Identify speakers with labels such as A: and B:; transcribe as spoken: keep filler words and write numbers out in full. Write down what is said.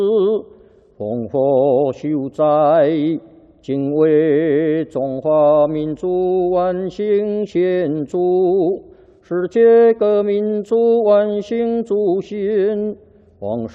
A: 烽火秀哉，敬畏中华民族万幸献祝，世界各民族万幸祝新。